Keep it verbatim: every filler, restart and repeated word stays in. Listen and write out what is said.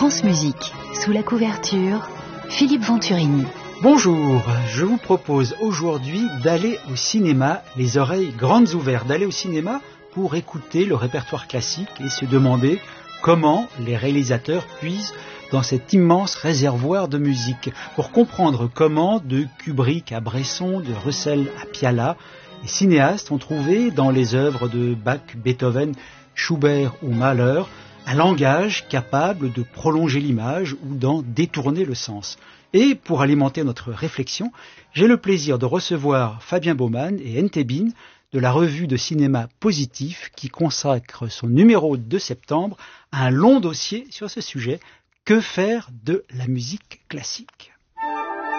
France Musique, sous la couverture, Philippe Venturini. Bonjour, je vous propose aujourd'hui d'aller au cinéma, les oreilles grandes ouvertes, d'aller au cinéma pour écouter le répertoire classique et se demander comment les réalisateurs puisent dans cet immense réservoir de musique, pour comprendre comment, de Kubrick à Bresson, de Russell à Piala, les cinéastes ont trouvé dans les œuvres de Bach, Beethoven, Schubert ou Mahler un langage capable de prolonger l'image ou d'en détourner le sens. Et pour alimenter notre réflexion, j'ai le plaisir de recevoir Fabien Baumann et Entebin de la revue de cinéma Positif qui consacre son numéro de septembre à un long dossier sur ce sujet. Que faire de la musique classique ?